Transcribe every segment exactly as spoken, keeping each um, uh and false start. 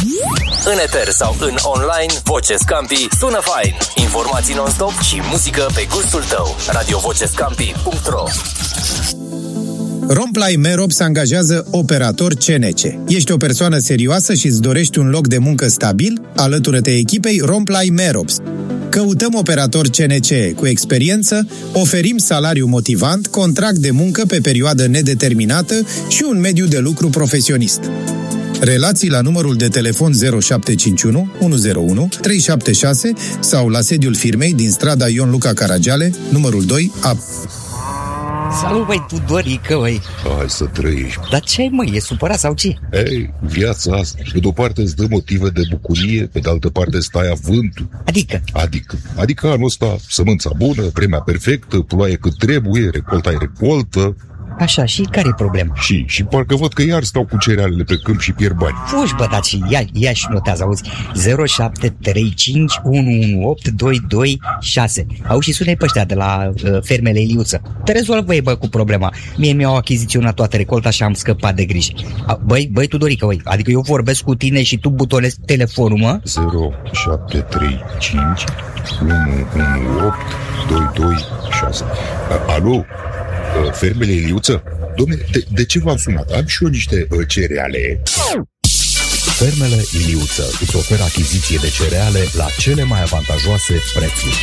În eter sau în online, Voce Scampi sună fain. Informații non-stop și muzică pe gustul tău. radio voce scampi punct ro. Romplay Merops angajează operator C N C. Ești o persoană serioasă și îți dorești un loc de muncă stabil? Alătură-te echipei Romplay Merops. Căutăm operator C N C cu experiență, oferim salariu motivant, contract de muncă pe perioadă nedeterminată și un mediu de lucru profesionist. Relații la numărul de telefon zero șapte cinci unu unu zero unu trei șapte șase sau la sediul firmei din strada Ion Luca Caragiale, numărul doi A. Salut, băi, Tudorică, băi. Hai să trăiești. Dar ce, măi, e supărat sau ce? Ei, viața asta, pe de-o parte îți dă motive de bucurie, pe de altă parte stai avântul. Adică? Adică, adică anul ăsta, sămânța bună, vremea perfectă, ploaie cât trebuie, recolta e recoltă. Așa, și care e problema? Și, și parcă văd că iar stau cu cerealele pe câmp și pierd bani. Fugi, bă, dar și ia, ia și notează, auzi, zero șapte trei cinci unu unu opt doi doi șase. Auzi, și sună-i pe ăștia de la uh, fermele Iliuță. Te rezolvă, bă, cu problema. Mie mi-au achiziționat toată recolta și am scăpat de griji. Băi, băi, Tudorică, băi, adică eu vorbesc cu tine și tu butonezi telefonul, mă? zero șapte trei cinci unu unu opt doi doi șase. Alo? Fermele Iliuță? Dom'le, de, de ce v-am sunat? Am și eu niște uh, cereale. Fermele Iliuță îți oferă achiziție de cereale la cele mai avantajoase prețuri.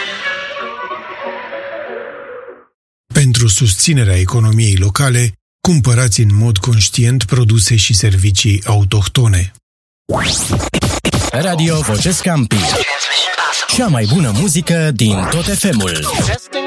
Pentru susținerea economiei locale, cumpărați în mod conștient produse și servicii autohtone. Radio Voce Scampi. Cea mai bună muzică din tot F M-ul.